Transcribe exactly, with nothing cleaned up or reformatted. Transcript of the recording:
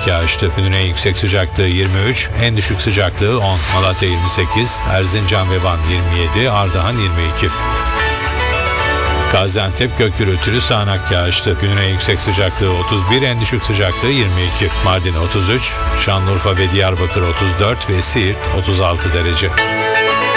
yağışlı. Günün en yüksek sıcaklığı yirmi üç, en düşük sıcaklığı on. Malatya yirmi sekiz, Erzincan ve Van yirmi yedi, Ardahan yirmi iki. Gaziantep gök gürültülü sağanak yağışlı. Günün en yüksek sıcaklığı otuz bir, en düşük sıcaklığı yirmi iki. Mardin otuz üç, Şanlıurfa ve Diyarbakır otuz dört ve Siirt otuz altı derece.